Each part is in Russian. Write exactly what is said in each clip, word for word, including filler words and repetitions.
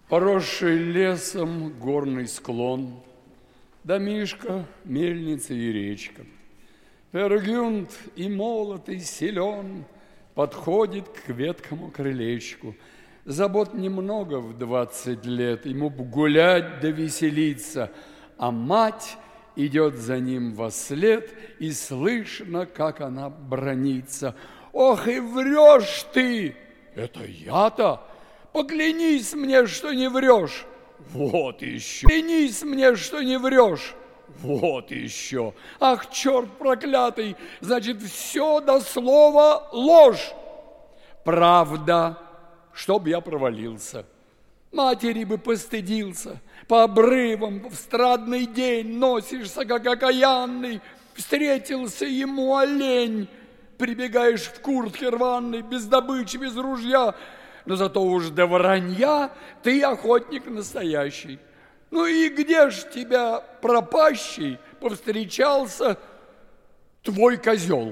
Поросший лесом горный склон, домишко, мельница и речка. Пергюнд и молод, и силен, подходит к веткому крылечку. Забот немного в двадцать лет, ему б гулять да веселиться, а мать идет за ним вослед, и слышно, как она бранится. «Ох, и врешь ты!» «Это я-то? Поклянись мне, что не врешь!» «Вот еще!» «Клянись мне, что не врешь!» «Вот еще!» «Ах, черт проклятый! Значит, все до слова ложь!» «Правда, чтоб я провалился!» Матери бы постыдился, по обрывам в страдный день носишься, как окаянный. Встретился ему олень, прибегаешь в куртке рваной, без добычи, без ружья, но зато уж до вранья ты охотник настоящий. Ну и где ж тебя, пропащий, повстречался твой козел?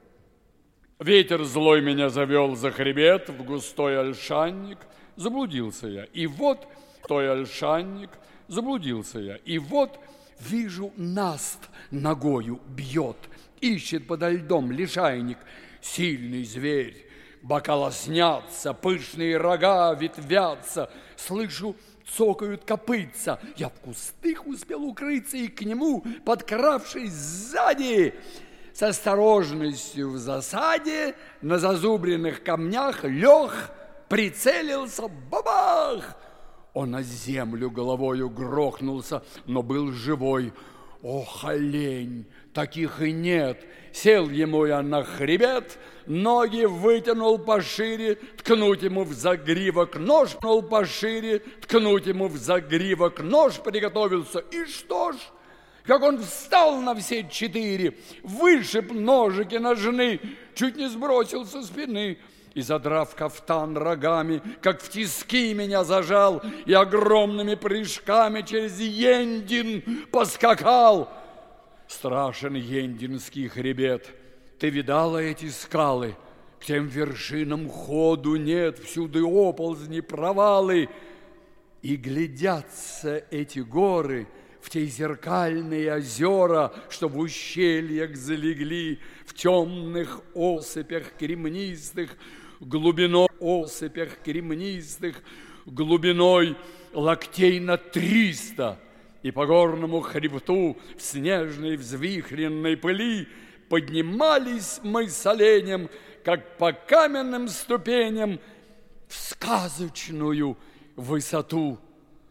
Ветер злой меня завел за хребет в густой ольшанник. Заблудился я, и вот той ольшанник, заблудился я, и вот вижу, наст ногою бьет, ищет подо льдом лишайник, сильный зверь, бока лоснятся, пышные рога ветвятся, слышу, цокают копытца, я в кустах успел укрыться, и к нему, подкравшись сзади, с осторожностью в засаде, на зазубренных камнях лег, прицелился, бабах! Он на землю головою грохнулся, но был живой. Ох, олень, таких и нет. Сел ему я на хребет, ноги вытянул пошире, ткнуть ему в загривок нож, ткнул пошире, ткнуть ему в загривок нож, приготовился. И что ж? Как он встал на все четыре, вышиб ножики ножны, чуть не сбросил со спины. И, задрав кафтан рогами, как в тиски меня зажал, и огромными прыжками через Ендин поскакал. Страшен Ендинский хребет. Ты видала эти скалы? К тем вершинам ходу нет, всюду оползни, провалы. И глядятся эти горы в те зеркальные озера, что в ущельях залегли, в темных осыпях кремнистых, глубиной осыпях кремнистых, глубиной локтей на триста, и по горному хребту в снежной взвихренной пыли поднимались мы с оленем, как по каменным ступеням, в сказочную высоту.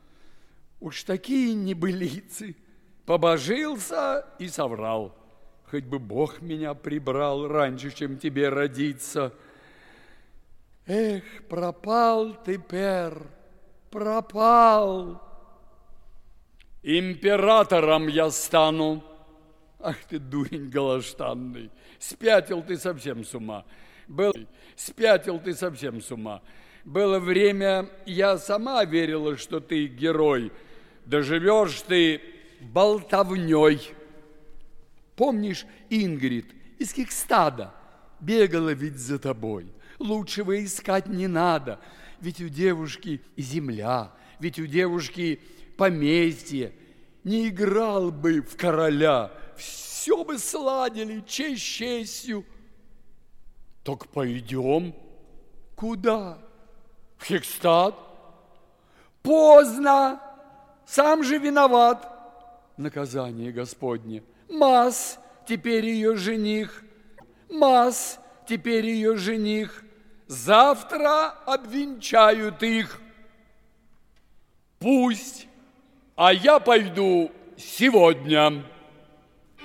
Уж такие небылицы, побожился и соврал. Хоть бы Бог меня прибрал раньше, чем тебе родиться. Эх, пропал ты, Пер, пропал. Императором я стану. Ах ты, дурень голоштанный, спятил ты совсем с ума. Был, спятил ты совсем с ума. Было время, я сама верила, что ты герой. Доживешь ты болтовней. Помнишь, Ингрид из Кикстада бегала ведь за тобой. Лучшего искать не надо, ведь у девушки земля, ведь у девушки поместье. Не играл бы в короля, все бы сладили, честь честью. Так пойдем. Куда? В Хикстад? Поздно, сам же виноват. Наказание Господне. Мас, теперь ее жених. Мас, теперь ее жених. Завтра обвенчают их. Пусть, а я пойду сегодня.